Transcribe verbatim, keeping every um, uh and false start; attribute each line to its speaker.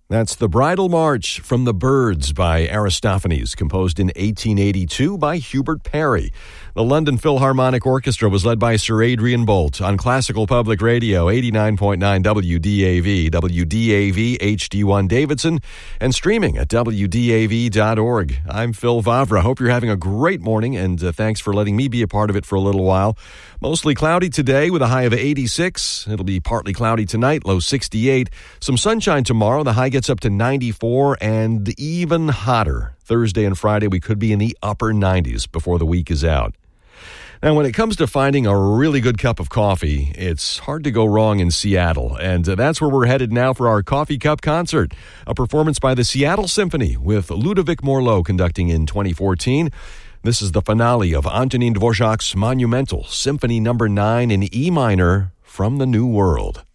Speaker 1: That's The Bridal March from The Byrds by Aristophanes, composed in eighteen eighty-two by Hubert Parry. The London Philharmonic Orchestra was led by Sir Adrian Bolt on Classical Public Radio, eighty-nine point nine W D A V, W D A V H D one Davidson, and streaming at W D A V dot org. I'm Phil Vavra. Hope you're having a great morning, and uh, thanks for letting me be a part of it for a little while. Mostly cloudy today with a high of eighty-six. It'll be partly cloudy tonight, low sixty-eight. Some sunshine tomorrow. The high gets up to ninety-four, and even hotter. Thursday and Friday, we could be in the upper nineties before the week is out. Now, when it comes to finding a really good cup of coffee, it's hard to go wrong in Seattle, and uh, that's where we're headed now for our Coffee Cup concert, a performance by the Seattle Symphony with Ludovic Morlot conducting in twenty fourteen. This is the finale of Antonin Dvorak's monumental Symphony Number nine in E minor from the New World.